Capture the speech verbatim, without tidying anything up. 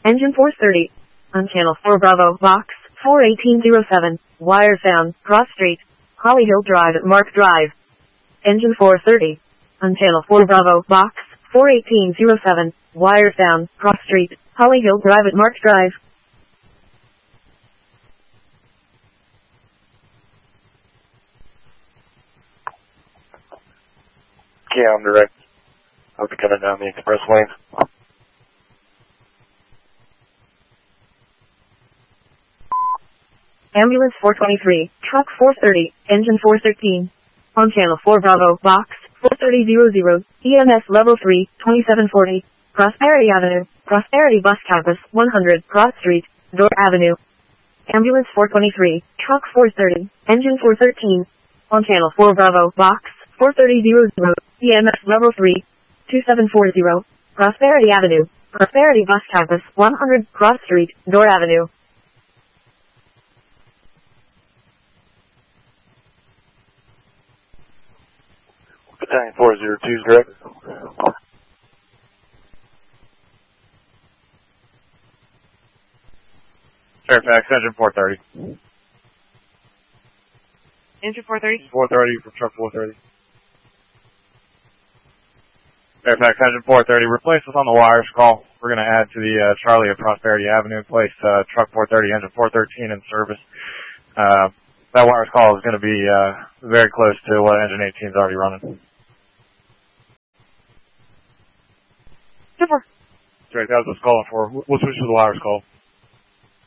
Engine four thirty. On channel four Bravo, box four eighteen oh seven, wires down, cross street, Holly Hill Drive at Mark Drive. Engine four thirty. On channel four Bravo, box four eighteen oh seven, wires down, cross street, Holly Hill Drive at Mark Drive. Yeah, I'm direct. I'll be coming down the express lane. Ambulance four twenty-three, truck four thirty, engine four thirteen. On channel four Bravo, box four thirty hundred, E M S level three, twenty-seven forty, Prosperity Avenue, Prosperity Bus Campus, one hundred, Broad Street, Door Avenue. Ambulance four twenty-three, truck four thirty, engine four thirteen. On channel four Bravo, box four thirty hundred, E M S level three, twenty-seven forty, Prosperity Avenue, Prosperity Bus Campus, one hundred, Cross Street, Door Avenue. Battalion four oh two is direct. Fairfax, engine four thirty. Engine four thirty? four thirty for truck four thirty. Fairfax, engine four thirty, replace us on the wires call. We're going to add to the uh, Charlie at Prosperity Avenue, place uh, truck four thirty, engine four thirteen in service. Uh, that wires call is going to be uh, very close to what engine eighteen is already running. Super. Great, that was what I was calling for. We'll switch to the wires call.